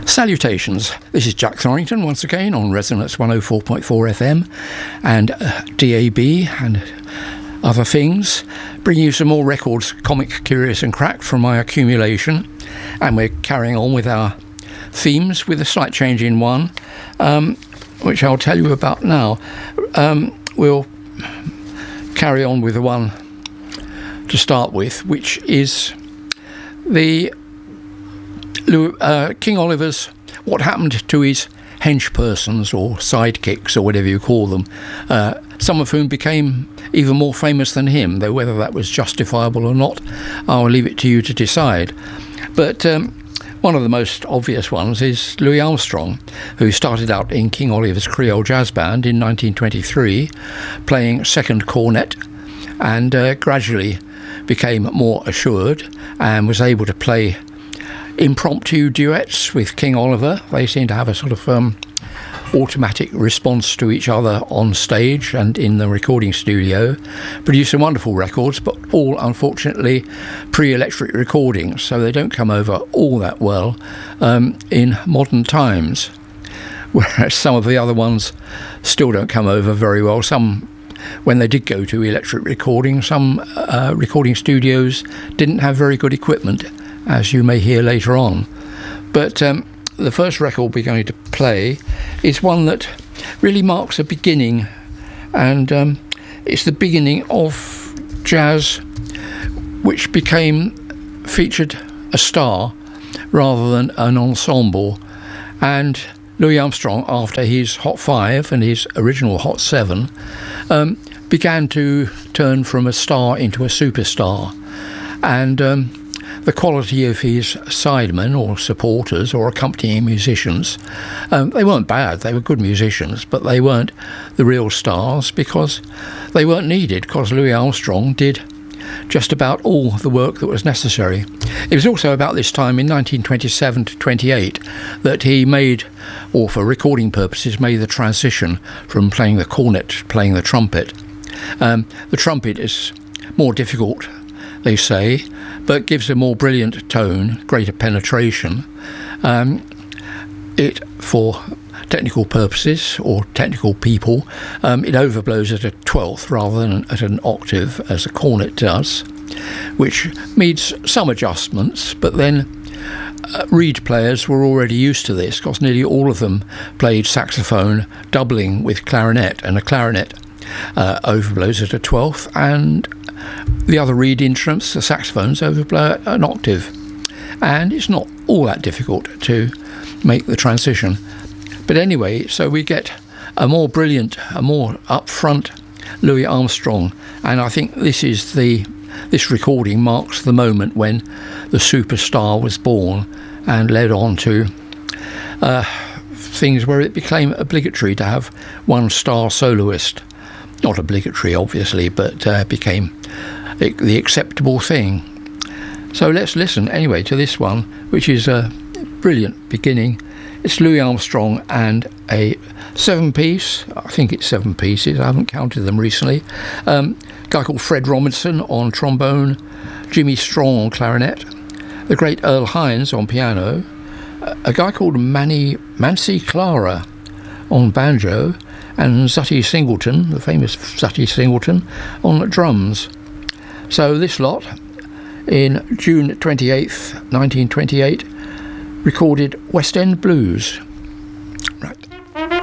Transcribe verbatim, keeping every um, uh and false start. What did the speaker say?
Salutations, this is Jack Thorrington once again on Resonance one oh four point four F M and uh, D A B and other things, bringing you some more records, comic, curious and cracked from my accumulation. And we're carrying on with our themes with a slight change in one, um, which I'll tell you about now. Um, we'll carry on with the one to start with, which is the uh, King Oliver's what happened to his henchpersons or sidekicks or whatever you call them, uh, some of whom became even more famous than him, though whether that was justifiable or not, I'll leave it to you to decide. But um, one of the most obvious ones is Louis Armstrong, who started out in King Oliver's Creole Jazz Band in nineteen twenty-three, playing second cornet, and uh, gradually became more assured and was able to play impromptu duets with King Oliver. They seem to have a sort of um, automatic response to each other on stage and in the recording studio, produce some wonderful records, but all unfortunately pre-electric recordings, so they don't come over all that well um, in modern times, whereas some of the other ones still don't come over very well. Some, when they did go to electric recording, some uh, recording studios didn't have very good equipment, as you may hear later on. But um, the first record we're going to play is one that really marks a beginning, and um, it's the beginning of jazz, which became featured a star rather than an ensemble. And Louis Armstrong, after his Hot Five and his original Hot Seven, um, began to turn from a star into a superstar. And um, the quality of his sidemen or supporters or accompanying musicians, um, they weren't bad, they were good musicians, but they weren't the real stars because they weren't needed, because Louis Armstrong did just about all the work that was necessary. It was also about this time in nineteen twenty-seven to twenty-eight that he made, or for recording purposes, made the transition from playing the cornet to playing the trumpet. Um, the trumpet is more difficult, they say, but gives a more brilliant tone, greater penetration. Um, it, for technical purposes or technical people, um, it overblows at a twelfth rather than at an octave as a cornet does, which needs some adjustments, but then uh, reed players were already used to this because nearly all of them played saxophone doubling with clarinet, and a clarinet uh, overblows at a twelfth, and the other reed instruments, the saxophones, overblow at an octave, and it's not all that difficult to make the transition. But anyway, so we get a more brilliant, a more upfront Louis Armstrong, and I think this is the this recording marks the moment when the superstar was born and led on to uh, things where it became obligatory to have one star soloist. Not obligatory, obviously, but uh, became the acceptable thing. So let's listen anyway to this one, which is a brilliant beginning. It's Louis Armstrong and a seven-piece, I think it's seven pieces, I haven't counted them recently. Um, a guy called Fred Robinson on trombone, Jimmy Strong on clarinet, the great Earl Hines on piano, a guy called Manny Mancy Clara on banjo, and Zutty Singleton, the famous Zutty Singleton, on drums. So this lot, in June twenty-eighth, nineteen twenty-eight, recorded West End Blues. Right.